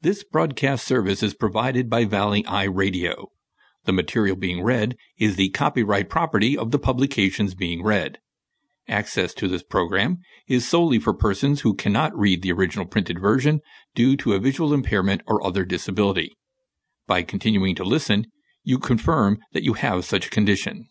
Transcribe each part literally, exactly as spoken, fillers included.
This broadcast service is provided by Valley Eye Radio. The material being read is the copyright property of the publications being read. Access to this program is solely for persons who cannot read the original printed version due to a visual impairment or other disability. By continuing to listen, you confirm that you have such a condition.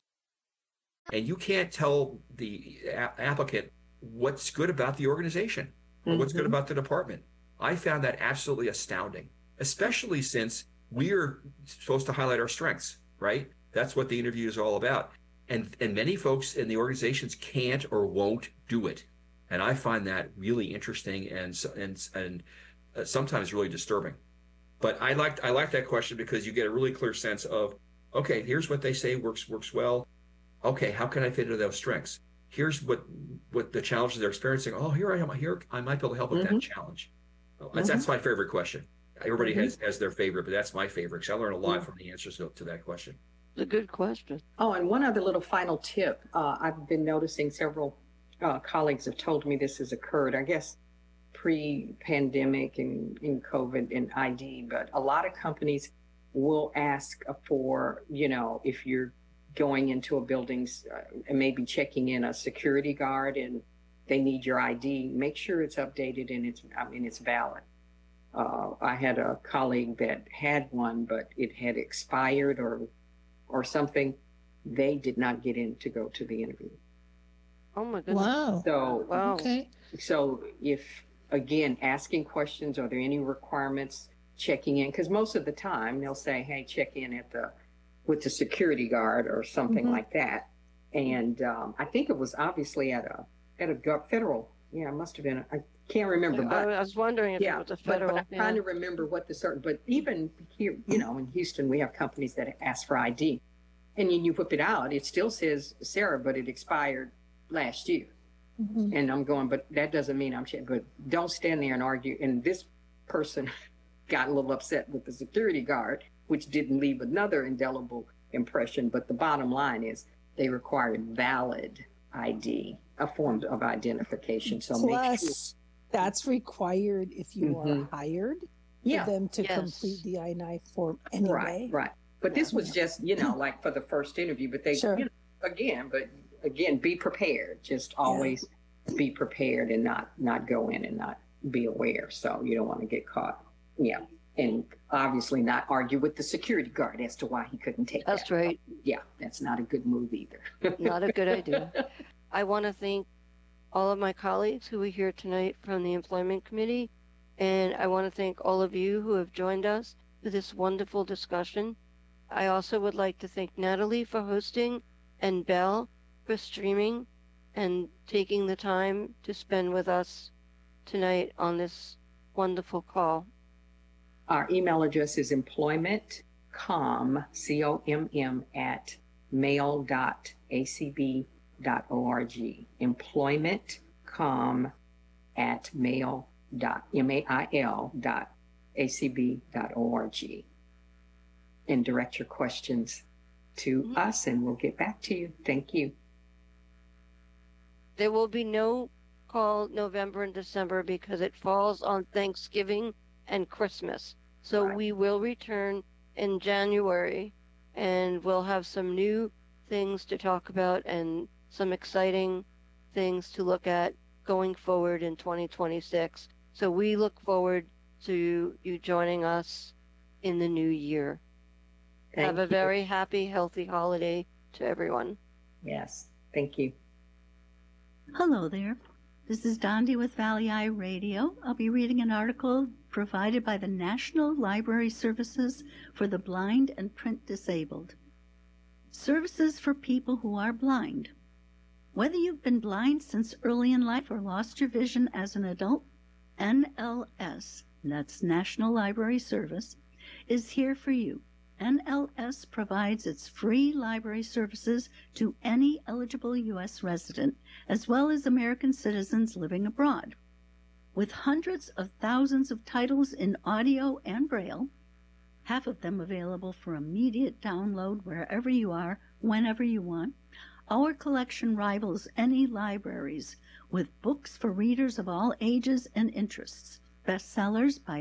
And you can't tell the a- applicant what's good about the organization or mm-hmm. what's good about the department. I found that absolutely astounding, especially since we're supposed to highlight our strengths, right? That's what the interview is all about. And and many folks in the organizations can't or won't do it. And I find that really interesting and and and uh, sometimes really disturbing. But I liked I like that question because you get a really clear sense of, okay, here's what they say works works well. Okay, how can I fit into those strengths? Here's what what the challenges they're experiencing. Oh, here I am. Here I might be able to help with mm-hmm. that challenge. Oh, that's, mm-hmm. that's my favorite question. Everybody mm-hmm. has, has their favorite, but that's my favorite because I learn a lot mm-hmm. from the answers to, to that question. It's a good question. Oh, and one other little final tip. Uh, I've been noticing several uh, colleagues have told me this has occurred, I guess, pre-pandemic and in COVID and I D, but a lot of companies will ask for, you know, if you're going into a building uh, and maybe checking in a security guard and they need your I D, make sure it's updated and it's, I mean, it's valid. Uh, I had a colleague that had one, but it had expired or or something. They did not get in to go to the interview. Oh my goodness. Wow. So, wow. Okay. So if, again, asking questions, are there any requirements, checking in? Because most of the time they'll say, hey, check in at the, with the security guard or something mm-hmm. like that. And um, I think it was obviously at a, at a federal, yeah, it must have been, I can't remember. Yeah, but I was wondering if yeah, it was a federal. But, but I'm yeah. trying to remember what the certain, but even here, you know, in Houston, we have companies that ask for I D. And then you whip it out, it still says Sarah, but it expired last year. Mm-hmm. And I'm going, but that doesn't mean I'm checking. But don't stand there and argue. And this person got a little upset with the security guard, which didn't leave another indelible impression. But the bottom line is they required valid I D, a form of identification. So Plus, make sure. That's required if you mm-hmm. are hired for yeah. them to yes. complete the I nine form anyway. Right, right. But this was just, you know, like for the first interview, but they, sure. you know, again, but again, be prepared. Just always yeah. be prepared and not, not go in and not be aware. So you don't want to get caught. Yeah. And obviously not argue with the security guard as to why he couldn't take That's that. right. Yeah. That's not a good move either. Not a good idea. I want to thank all of my colleagues who are here tonight from the Employment Committee. And I want to thank all of you who have joined us for this wonderful discussion. I also would like to thank Natalie for hosting and Belle for streaming and taking the time to spend with us tonight on this wonderful call. Our email address is employmentcomm, C O M M, at mail dot a c b dot org. Employmentcomm at mail dot m a i l dot a c b dot org. And direct your questions to mm-hmm. us and we'll get back to you. Thank you. There will be no call November and December because it falls on Thanksgiving and Christmas. So right. we will return in January and we'll have some new things to talk about and some exciting things to look at going forward in twenty twenty-six. So we look forward to you joining us in the new year. Thank Have a you. very happy, healthy holiday to everyone. Yes, thank you. Hello there. This is Dondi with Valley Eye Radio. I'll be reading an article provided by the National Library Services for the Blind and Print Disabled. Services for people who are blind. Whether you've been blind since early in life or lost your vision as an adult, N L S, that's National Library Service, is here for you. N L S provides its free library services to any eligible U S resident, as well as American citizens living abroad. With hundreds of thousands of titles in audio and braille, half of them available for immediate download wherever you are, whenever you want, our collection rivals any libraries, with books for readers of all ages and interests, bestsellers by